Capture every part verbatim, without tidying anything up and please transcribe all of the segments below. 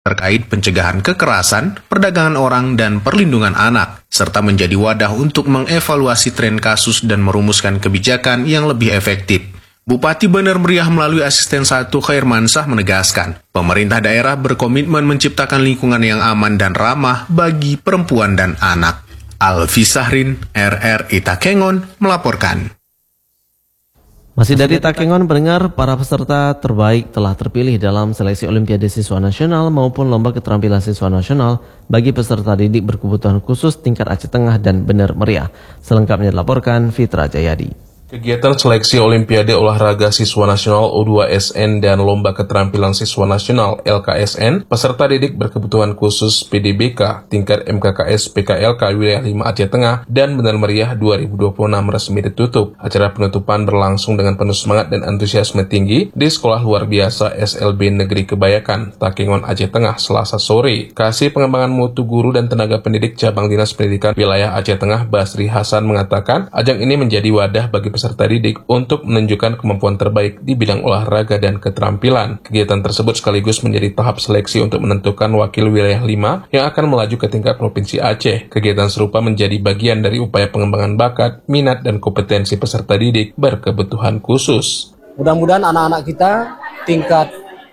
terkait pencegahan kekerasan, perdagangan orang, dan perlindungan anak, serta menjadi wadah untuk mengevaluasi tren kasus dan merumuskan kebijakan yang lebih efektif. Bupati Bener Meriah melalui asisten satu Khairmansah menegaskan, pemerintah daerah berkomitmen menciptakan lingkungan yang aman dan ramah bagi perempuan dan anak. Alfi Sahrin, R R I Takengon, melaporkan. Masih dari Takengon, pendengar, para peserta terbaik telah terpilih dalam seleksi Olimpiade Siswa Nasional maupun Lomba Keterampilan Siswa Nasional bagi peserta didik berkebutuhan khusus tingkat Aceh Tengah dan Bener Meriah. Selengkapnya dilaporkan Fitra Jayadi. Kegiatan seleksi Olimpiade Olahraga Siswa Nasional O dua S N dan Lomba Keterampilan Siswa Nasional L K S N, peserta didik berkebutuhan khusus P D B K tingkat M K K S P K L K Wilayah lima Aceh Tengah dan Bener Meriah dua ribu dua puluh enam resmi ditutup. Acara penutupan berlangsung dengan penuh semangat dan antusiasme tinggi di Sekolah Luar Biasa S L B Negeri Kebayakan, Takengon, Aceh Tengah, Selasa sore. Kasih Pengembangan Mutu Guru dan Tenaga Pendidik Cabang Dinas Pendidikan Wilayah Aceh Tengah, Basri Hasan, mengatakan ajang ini menjadi wadah bagi peserta didik untuk menunjukkan kemampuan terbaik di bidang olahraga dan keterampilan. Kegiatan tersebut sekaligus menjadi tahap seleksi untuk menentukan wakil wilayah lima yang akan melaju ke tingkat Provinsi Aceh. Kegiatan serupa menjadi bagian dari upaya pengembangan bakat, minat, dan kompetensi peserta didik berkebutuhan khusus. Mudah-mudahan anak-anak kita tingkat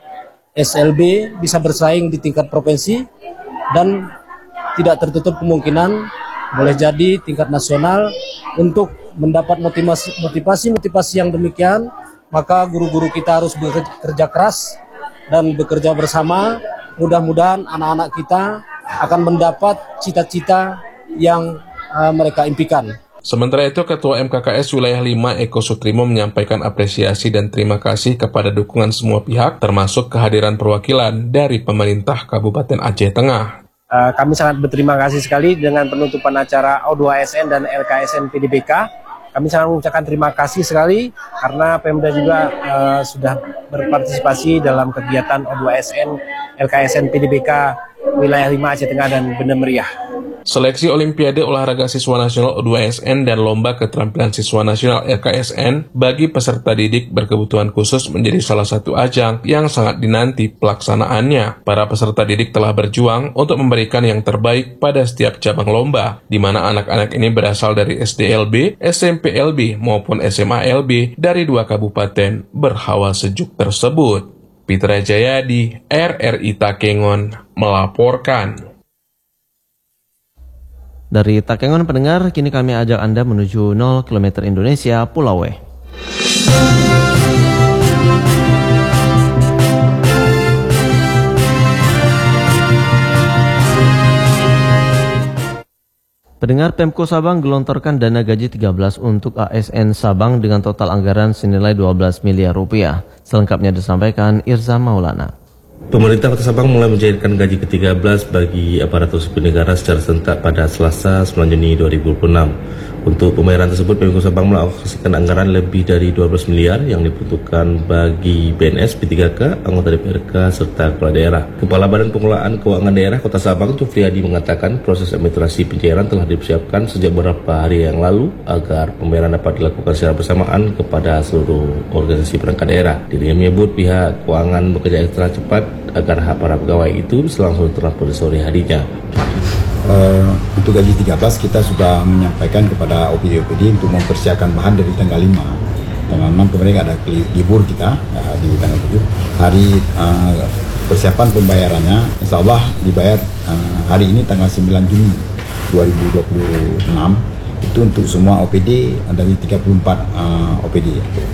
S L B bisa bersaing di tingkat provinsi dan tidak tertutup kemungkinan boleh jadi tingkat nasional. Untuk mendapat motivasi-motivasi yang demikian, maka guru-guru kita harus bekerja keras dan bekerja bersama. Mudah-mudahan anak-anak kita akan mendapat cita-cita yang uh, mereka impikan. Sementara itu, Ketua M K K S Wilayah lima Eko Sutrimo menyampaikan apresiasi dan terima kasih kepada dukungan semua pihak, termasuk kehadiran perwakilan dari pemerintah Kabupaten Aceh Tengah. Uh, kami sangat berterima kasih sekali dengan penutupan acara O dua S N dan L K S N P D B K. Kami sangat mengucapkan terima kasih sekali karena Pemda juga uh, sudah berpartisipasi dalam kegiatan O dua S N, L K S N P D B K Wilayah lima Aceh Tengah dan Bener Meriah. Seleksi Olimpiade Olahraga Siswa Nasional O dua S N dan Lomba Keterampilan Siswa Nasional L K S N bagi peserta didik berkebutuhan khusus menjadi salah satu ajang yang sangat dinanti pelaksanaannya. Para peserta didik telah berjuang untuk memberikan yang terbaik pada setiap cabang lomba, di mana anak-anak ini berasal dari S D L B, S M P L B, maupun S M A L B dari dua kabupaten berhawa sejuk tersebut. Fitra Jayadi, R R I Takengon, melaporkan. Dari Takengon, pendengar, kini kami ajak Anda menuju nol kilometer Indonesia, Pulau W. Pendengar, Pemko Sabang gelontorkan dana gaji tiga belas untuk A S N Sabang dengan total anggaran senilai dua belas miliar rupiah. Selengkapnya disampaikan Irza Maulana. Pemerintah Kota Sabang mulai mencairkan gaji ke tiga belas bagi aparatur sipil negara secara serentak pada Selasa sembilan Juni dua ribu dua puluh enam. Untuk pembayaran tersebut, Pemko Sabang mengalokasikan anggaran lebih dari dua belas miliar yang diperuntukkan bagi B N S, P tiga K, anggota D P R K, serta kepala daerah. Kepala Badan Pengelolaan Keuangan Daerah Kota Sabang, Tufriyadi, mengatakan proses administrasi pencairan telah dipersiapkan sejak beberapa hari yang lalu agar pembayaran dapat dilakukan secara bersamaan kepada seluruh organisasi perangkat daerah. Dirinya menyebut pihak keuangan bekerja ekstra cepat agar hak para pegawai itu bisa langsung terlaksana sore harinya. Uh, untuk gaji tiga belas kita sudah menyampaikan kepada O P D O P D untuk mempersiapkan bahan dari tanggal lima. Tanggal enam kemarin ada libur kita uh, di tanggal tujuh. Hari uh, persiapan pembayarannya insya Allah dibayar uh, hari ini tanggal sembilan Juni dua ribu dua puluh enam. Itu untuk semua O P D dari tiga puluh empat uh, O P D.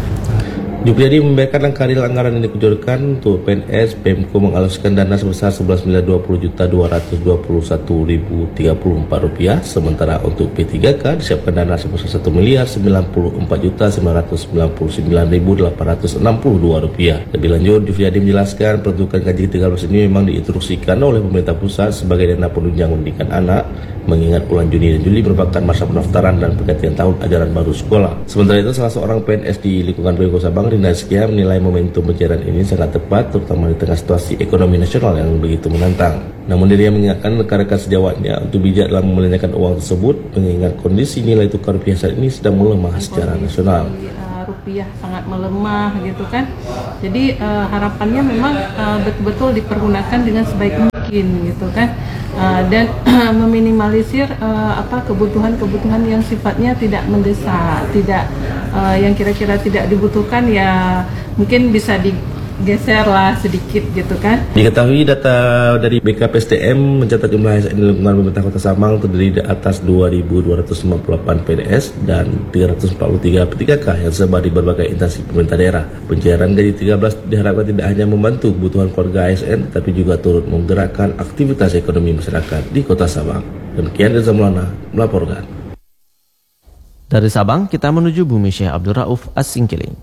Jupyadi membayarkan langkah real anggaran yang dikucurkan untuk P N S. Pemko mengalokasikan dana sebesar sebelas miliar dua puluh juta dua ratus dua puluh satu ribu tiga puluh empat rupiah, sementara untuk P tiga K disiapkan dana sebesar satu miliar sembilan puluh empat juta sembilan ratus sembilan puluh sembilan ribu delapan ratus enam puluh dua rupiah. Lebih lanjut, Jupyadi menjelaskan peruntukan gaji tiga belas ini memang diinstruksikan oleh pemerintah pusat sebagai dana penunjang pendidikan anak, mengingat bulan Juni dan Juli merupakan masa pendaftaran dan pergantian tahun ajaran baru sekolah. Sementara itu, salah seorang P N S di lingkungan Pemko Sabang, Rina Skia, menilai momentum pencairan ini sangat tepat, terutama di tengah situasi ekonomi nasional yang begitu menantang. Namun dirinya mengingatkan rekan-rekan sejawatnya untuk bijak dalam membelanjakan uang tersebut, mengingat kondisi nilai tukar rupiah saat ini sedang melemah secara nasional. rupiah sangat melemah gitu kan. Jadi uh, harapannya memang uh, betul-betul dipergunakan dengan sebaik mungkin gitu kan. Uh, dan meminimalisir uh, apa kebutuhan-kebutuhan yang sifatnya tidak mendesak, tidak uh, yang kira-kira tidak dibutuhkan ya mungkin bisa digeser lah sedikit gitu kan. Diketahui data dari B K P S D M mencatat jumlah A S N di lingkungan pemerintah Kota Sabang terdiri di atas dua ribu dua ratus lima puluh delapan P D S dan tiga ratus empat puluh tiga P tiga K yang tersebar di berbagai instansi pemerintah daerah. Pencairan gaji tiga belas diharapkan tidak hanya membantu kebutuhan keluarga A S N, tapi juga turut menggerakkan aktivitas ekonomi masyarakat di Kota Sabang. Demikian Reza Maulana melaporkan. Dari Sabang, kita menuju Bumi Syekh Abdul Rauf As-Singkiling.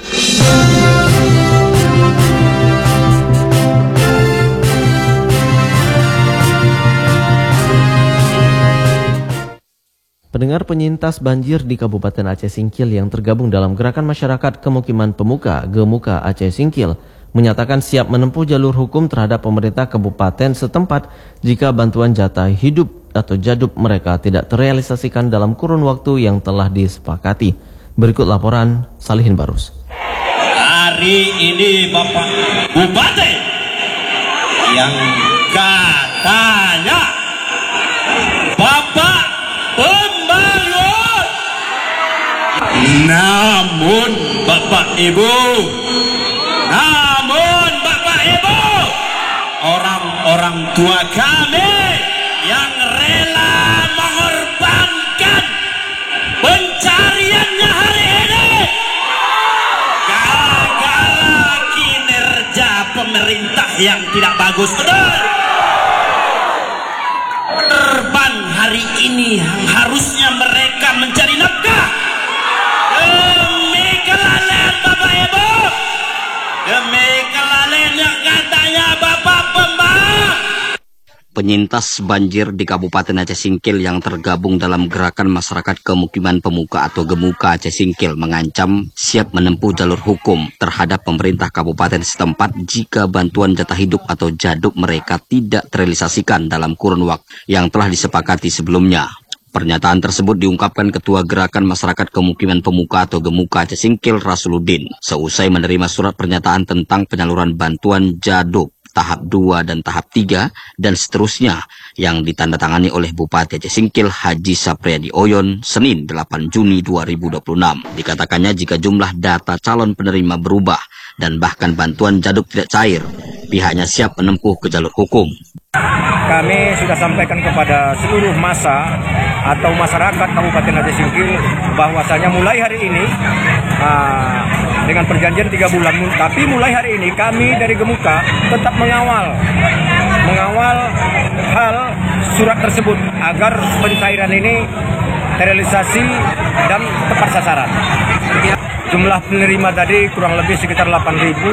Pendengar, penyintas banjir di Kabupaten Aceh Singkil yang tergabung dalam Gerakan Masyarakat Kemukiman Pemuka Gemuka Aceh Singkil menyatakan siap menempuh jalur hukum terhadap pemerintah kabupaten setempat jika bantuan jatah hidup atau jaduk mereka tidak terrealisasikan dalam kurun waktu yang telah disepakati. Berikut laporan Salihin Barus. Hari ini Bapak Bupati yang katanya Bapak pembangun, namun Bapak Ibu, namun Bapak Ibu, orang-orang tua kami yang rela mengorbankan pencariannya hari ini gara-gara kinerja pemerintah yang tidak bagus. Betul. Korban hari ini yang harusnya mereka mencari nafkah demi kelalaian Bapak Ibu, demi kelalaian yang katanya Bapak pembangun. Penyintas banjir di Kabupaten Aceh Singkil yang tergabung dalam Gerakan Masyarakat Kemukiman Pemuka atau Gemuka Aceh Singkil mengancam siap menempuh jalur hukum terhadap pemerintah kabupaten setempat jika bantuan jatah hidup atau jaduk mereka tidak terrealisasikan dalam kurun waktu yang telah disepakati sebelumnya. Pernyataan tersebut diungkapkan Ketua Gerakan Masyarakat Kemukiman Pemuka atau Gemuka Aceh Singkil Rasuluddin seusai menerima surat pernyataan tentang penyaluran bantuan jaduk tahap dua dan tahap tiga dan seterusnya yang ditandatangani oleh Bupati Aceh Singkil Haji Sapriadi Oyon Senin delapan Juni dua ribu dua puluh enam. Dikatakannya jika jumlah data calon penerima berubah dan bahkan bantuan jaduk tidak cair, pihaknya siap menempuh ke jalur hukum. Kami sudah sampaikan kepada seluruh massa atau masyarakat Kabupaten Aceh Singkil bahwasanya mulai hari ini uh, dengan perjanjian tiga bulan, tapi mulai hari ini kami dari Gemuka tetap mengawal mengawal hal surat tersebut agar pencairan ini terrealisasi dan tepat sasaran. Jumlah penerima tadi kurang lebih sekitar delapan ribu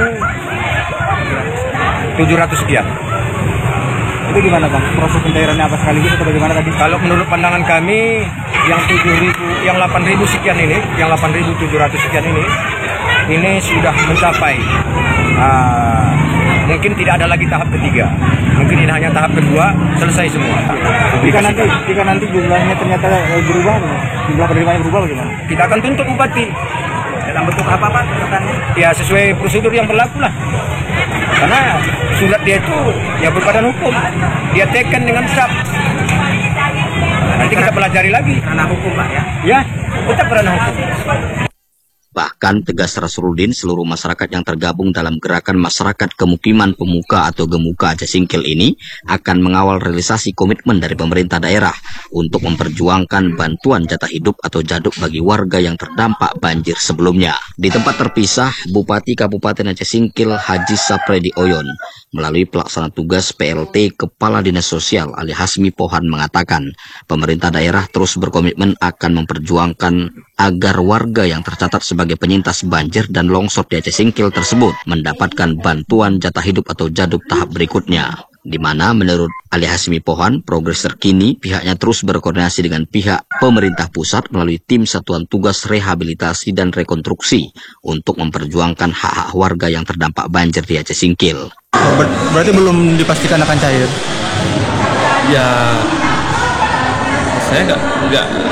tujuh ratus sekian. Itu gimana Bang? Proses pencairannya apa sekaligus atau bagaimana tadi? Kalau menurut pandangan kami yang tujuh ribu, yang delapan ribu sekian ini, yang delapan ribu tujuh ratus sekian ini, ini sudah mencapai. Uh, mungkin tidak ada lagi tahap ketiga. Mungkin ini hanya tahap kedua, selesai semua. Jika nanti, jika nanti jumlahnya ternyata berubah, jumlah penerimanya berubah bagaimana? Kita akan tuntut Bupati. Dalam bentuk apa Pak? Ya sesuai prosedur yang berlaku lah. Karena surat dia itu ya berbadan hukum, dia teken dengan S A P. Nanti kita pelajari lagi. Ranah hukum Pak ya? Ya, tetap ranah hukum. Bahkan tegas Rasuluddin, seluruh masyarakat yang tergabung dalam Gerakan Masyarakat Kemukiman Pemuka atau Gemuka Aceh Singkil ini akan mengawal realisasi komitmen dari pemerintah daerah untuk memperjuangkan bantuan jatah hidup atau jaduk bagi warga yang terdampak banjir sebelumnya. Di tempat terpisah, Bupati Kabupaten Aceh Singkil Haji Sapriadi Oyon melalui pelaksana tugas P L T Kepala Dinas Sosial Ali Hasmi Pohan mengatakan pemerintah daerah terus berkomitmen akan memperjuangkan agar warga yang tercatat sebagai penyintas banjir dan longsor di Aceh Singkil tersebut mendapatkan bantuan jatah hidup atau jaduk tahap berikutnya. Di mana menurut Ali Hasmi Pohan, progres terkini pihaknya terus berkoordinasi dengan pihak pemerintah pusat melalui tim Satuan Tugas Rehabilitasi dan Rekonstruksi untuk memperjuangkan hak-hak warga yang terdampak banjir di Aceh Singkil. Ber berarti belum dipastikan akan cair? Ya, saya nggak nggak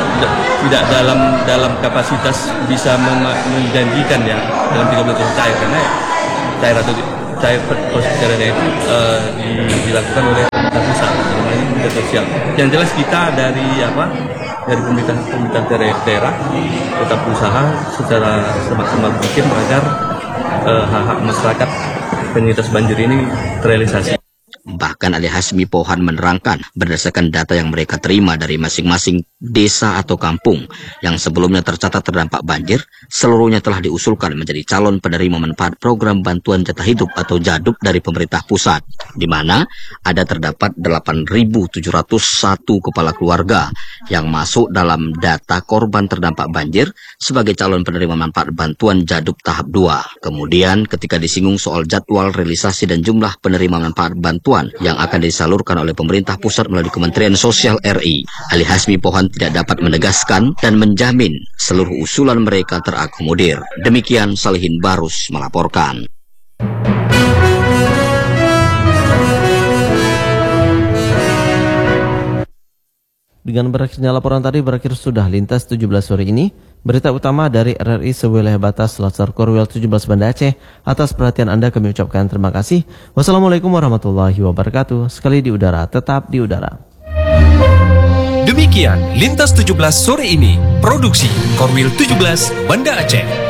tidak, tidak dalam dalam kapasitas bisa menjanjikan ya dalam tiga bulan itu cair, karena cair atau cair proses pencairannya itu uh, dilakukan oleh pemerintah pusat, namanya pemerintah sosial. Yang jelas kita dari apa dari pemerintah pemerintah daerah tetap berusaha secara semaksimal mungkin agar uh, hak-hak masyarakat penyintas banjir ini terrealisasi. Bahkan Ali Hasmi Pohan menerangkan berdasarkan data yang mereka terima dari masing-masing desa atau kampung yang sebelumnya tercatat terdampak banjir, seluruhnya telah diusulkan menjadi calon penerima manfaat program bantuan jatah hidup atau JADUP dari pemerintah pusat, di mana ada terdapat delapan ribu tujuh ratus satu kepala keluarga yang masuk dalam data korban terdampak banjir sebagai calon penerima manfaat bantuan JADUP tahap dua. Kemudian ketika disinggung soal jadwal realisasi dan jumlah penerima manfaat bantuan yang akan disalurkan oleh pemerintah pusat melalui Kementerian Sosial R I, Ali Hasmi Pohan tidak dapat menegaskan dan menjamin seluruh usulan mereka terakomodir. Demikian Salihin Barus melaporkan. Dengan berakhirnya laporan tadi berakhir sudah Lintas tujuh belas sore ini. Berita utama dari R R I sewilayah batas Selasar Korwil tujuh belas Banda Aceh. Atas perhatian Anda kami ucapkan terima kasih. Wassalamualaikum warahmatullahi wabarakatuh. Sekali di udara, tetap di udara. Demikian Lintas tujuh belas sore ini. Produksi Korwil tujuh belas Banda Aceh.